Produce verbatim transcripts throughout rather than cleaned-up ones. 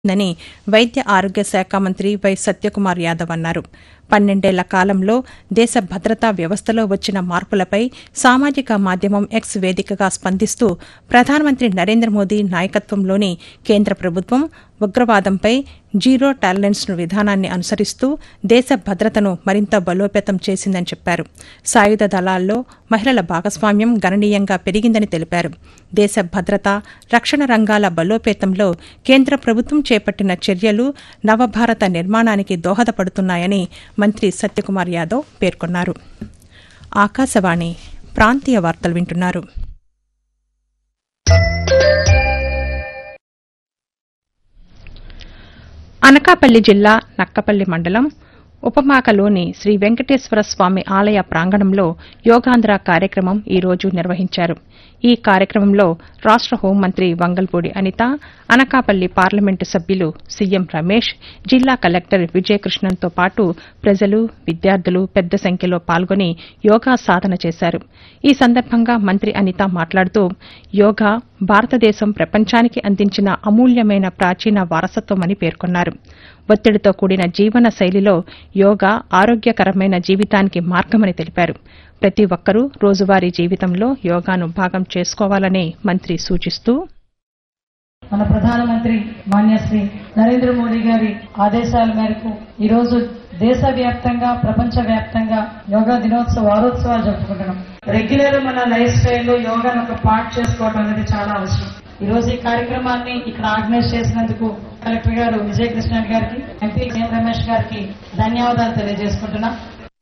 దని వైద్య ఆరోగ్య శాఖ మంత్రి వై సత్యకుమార్ యాదవ్ అన్నారు. పన్నెండేళ్ల కాలంలో దేశ భద్రతా వ్యవస్థలో వచ్చిన మార్పులపై సామాజిక మాధ్యమం ఎక్స్ వేదికగా స్పందిస్తూ ప్రధానమంత్రి నరేంద్ర మోదీ నాయకత్వంలోని కేంద్ర ప్రభుత్వం ఉగ్రవాదంపై జీరో టాలరెన్స్ విధానాన్ని అనుసరిస్తూ దేశ భద్రతను మరింత బలోపేతం చేసిందని చెప్పారు. సాయుధ దళాల్లో మహిళల భాగస్వామ్యం గణనీయంగా పెరిగిందని తెలిపారు. దేశ భద్రత, రక్షణ రంగాల బలోపేతంలో కేంద్ర ప్రభుత్వం చేపట్టిన చర్యలు నవభారత నిర్మాణానికి దోహదపడుతున్నాయని మంత్రి సత్యకుమార్ యాదవ్ పేర్కొన్నారు. ఆకాశవాణి ప్రాంతీయ వార్తలు వింటున్నారు. అనకాపల్లి జిల్లా నక్కపల్లి మండలం ఉపమాకలోని శ్రీ వెంకటేశ్వర స్వామి ఆలయ ప్రాంగణంలో యోగాంధ్ర కార్యక్రమం ఈ రోజు నిర్వహించారు. ఈ కార్యక్రమంలో రాష్ట హోంమంత్రి వంగల్పూడి అనిత, అనకాపల్లి పార్లమెంటు సభ్యులు సీఎం రమేష్, జిల్లా కలెక్టర్ విజయకృష్ణన్తో పాటు ప్రజలు, విద్యార్థులు పెద్ద సంఖ్యలో పాల్గొని యోగా సాధన చేశారు. ఈ సందర్భంగా మంత్రి అనిత మాట్లాడుతూ యోగా భారతదేశం ప్రపంచానికి అందించిన అమూల్యమైన ప్రాచీన వారసత్వమని పేర్కొన్నారు. ఒత్తిడితో కూడిన జీవన శైలిలో యోగా ఆరోగ్యకరమైన జీవితానికి మార్గమని తెలిపారు. ప్రతి ఒక్కరూ రోజువారీ జీవితంలో యోగాను భాగం చేసుకోవాలని మంత్రి సూచిస్తూ మన ప్రధానమంత్రి మాన్యశ్రీ నరేంద్ర మోడీ గారి ఆదేశాల మేరకు ఈరోజు దేశవ్యాప్తంగా ప్రపంచ వ్యాప్తంగా యోగా దినోత్సవ వారోత్సవాలు జరుపుకుంటున్నాం. రెగ్యులర్ మన లైఫ్ స్టైల్లో యోగాను ఒక పార్ట్ చేసుకోవడం అనేది చాలా అవసరం. ఈ రోజు ఈ కార్యక్రమాన్ని ఇక్కడ ఆర్గనైజ్ చేసినందుకు కలెక్టర్ గారు విజయకృష్ణన్ గారికి, ఎంపీ సీఎం రమేష్ గారికి ధన్యవాదాలు తెలియజేసుకుంటున్నా.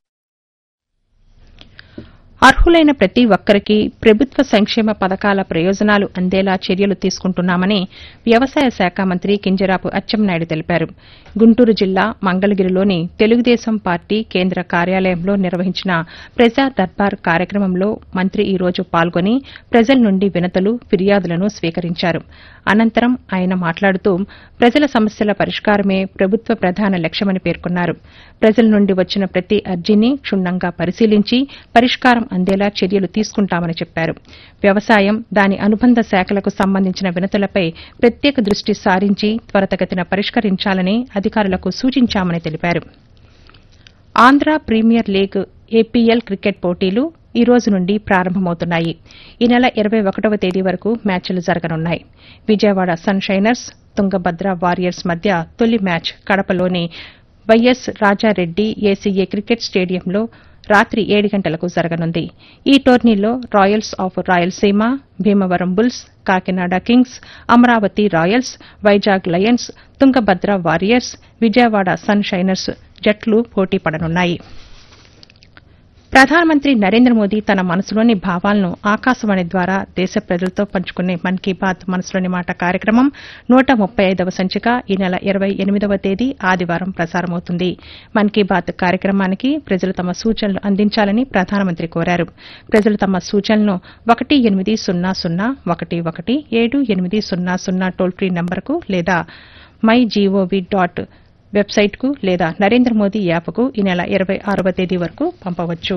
అర్హులైన ప్రతి ఒక్కరికి ప్రభుత్వ సంక్షేమ పథకాల ప్రయోజనాలు అందేలా చర్యలు తీసుకుంటున్నామని వ్యవసాయ శాఖ మంత్రి కింజరాపు అచ్చెన్నాయుడు తెలిపారు. గుంటూరు జిల్లా మంగళగిరిలోని తెలుగుదేశం పార్టీ కేంద్ర కార్యాలయంలో నిర్వహించిన ప్రజా దర్బార్ కార్యక్రమంలో మంత్రి ఈ రోజు పాల్గొని ప్రజల నుండి వినతులు, ఫిర్యాదులను స్వీకరించారు. అనంతరం ఆయన మాట్లాడుతూ ప్రజల సమస్యల పరిష్కారమే ప్రభుత్వ ప్రధాన లక్ష్యమని పేర్కొన్నారు. ప్రజల నుండి వచ్చిన ప్రతి అర్జీని క్షుణ్ణంగా పరిశీలించి పరిష్కారం అందేలా చర్యలు తీసుకుంటామని చెప్పారు. వ్యవసాయం, దాని అనుబంధ శాఖలకు సంబంధించిన వినతులపై ప్రత్యేక దృష్టి సారించి త్వరితగతిన పరిష్కరించాలని అధికారులకు సూచించామని తెలిపారు. Andhra premier league APL cricket పోటీలు ఈ రోజు నుండి ప్రారంభమవుతున్నాయి. ఈ నెల ఇరవై ఒకటవ తేదీ వరకు మ్యాచ్లు జరగనున్నాయి. Vijayawada sun shiners, Tungabhadra warriors మధ్య తొలి match కడపలోని YS Rajareddy ACA cricket స్టేడియంలో రాత్రి ఏడు గంటలకు జరగనుంది. ఈ టోర్నీలో Royals of Rayalaseema, Bhimavaram bulls, Kakinada Kings, Amaravati Royals, Vizag Lions, Tungabhadra warriors, Vijayawada sun shiners జట్లు పోటీ పడనున్నాయి. ప్రధానమంత్రి నరేంద్ర మోదీ తన మనసులోని భావాలను ఆకాశవాణి ద్వారా దేశ ప్రజలతో పంచుకునే మన్ కీ బాత్ మనసులోని మాట కార్యక్రమం నూట ముప్పై ఐదవ సంచిక ఈ నెల ఇరవై ఎనిమిదవ తేదీ ఆదివారం ప్రసారమవుతుంది. మన్ కీ బాత్ కార్యక్రమానికి ప్రజలు తమ సూచనలు అందించాలని ప్రధానమంత్రి కోరారు. ప్రజలు తమ సూచనలను ఒకటి ఎనిమిది సున్నా సున్నా ఒకటి ఒకటి ఏడు ఎనిమిది సున్నా సున్నా టోల్ ఫ్రీ నంబర్కు లేదా మై జీఓవీ డాట్ వెబ్సైట్కు లేదా నరేంద్ర మోదీ యాప్కు ఈ నెల ఇరవై ఆరవ తేదీ వరకు పంపవచ్చు.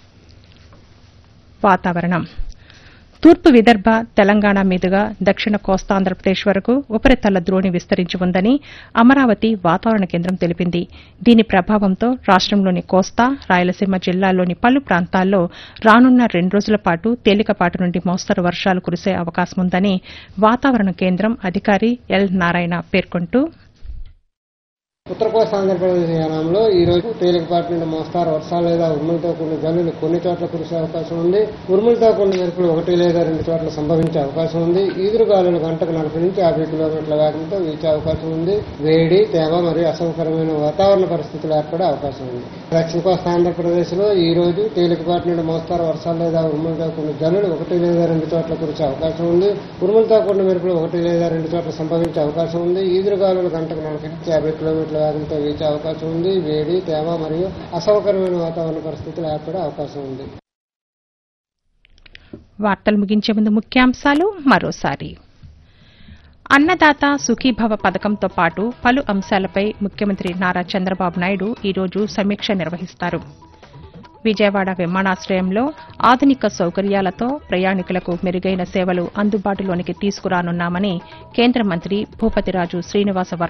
వాతావరణం. తూర్పు విదర్భ, తెలంగాణ మీదుగా దక్షిణ కోస్తాంధ్రప్రదేశ్ వరకు ఉపరితల ద్రోణి విస్తరించి ఉందని అమరావతి వాతావరణ కేంద్రం తెలిపింది. దీని ప్రభావంతో రాష్టంలోని కోస్తా, రాయలసీమ జిల్లాల్లోని పలు ప్రాంతాల్లో రానున్న రెండు రోజుల పాటు తేలికపాటి నుండి మోస్తరు వర్షాలు కురిసే అవకాశముందని వాతావరణ కేంద్రం అధికారి ఎల్ నారాయణ పేర్కొంటూ ఉత్తర కోస్తా ఆంధ్రప్రదేశ్ యానంలో ఈ రోజు తేలికపాటి నుండి మోస్తారు వర్షాలు లేదా ఉరుములతో కూడిన జల్లులు కొన్ని చోట్ల కురిసే అవకాశం ఉంది. ఉరుములతో కూడిన మెరుపులు ఒకటి లేదా రెండు చోట్ల సంభవించే అవకాశం ఉంది. ఈదురుగాలులు గంటకు నలభై నుంచి యాభై కిలోమీటర్ల వేగంతో వీచే అవకాశం ఉంది. వేడి, తేమ మరియు అసౌకర్యమైన వాతావరణ పరిస్థితులు ఏర్పడే అవకాశం ఉంది. దక్షిణ కోస్తా ఆంధ్రప్రదేశ్ లో ఈ రోజు తేలికపాటి నుండి మోస్తారు వర్షాలు లేదా ఉరుములతో కూడిన జల్లులు ఒకటి లేదా రెండు చోట్ల కురిసే అవకాశం ఉంది. ఉరుములతో కూడిన మెరుపులు ఒకటి లేదా రెండు చోట్ల సంభవించే అవకాశం ఉంది. ఈదురుగాలులు గంటకు నలభై నుంచి యాభై కిలోమీటర్ల వేగంతో వీచే అవకాశం ఉంది. వేడి, తేమ మరియు అసౌకర్యమైన వాతావరణ పరిస్థితులు ఏర్పడే అవకాశం ఉంది. వార్తలు ముగించే ముందు ముఖ్యాంశాలు మరోసారి. అన్నదాత సుఖీభవ పథకంతో పాటు పలు అంశాలపై ముఖ్యమంత్రి నారా చంద్రబాబు నాయుడు ఈ రోజు సమీక్ష నిర్వహిస్తారు. విజయవాడ విమానాశ్రయంలో ఆధునిక సౌకర్యాలతో ప్రయాణికులకు మెరుగైన సేవలు అందుబాటులోనికి తీసుకురానున్నామని కేంద్ర మంత్రి భూపతిరాజు శ్రీనివాస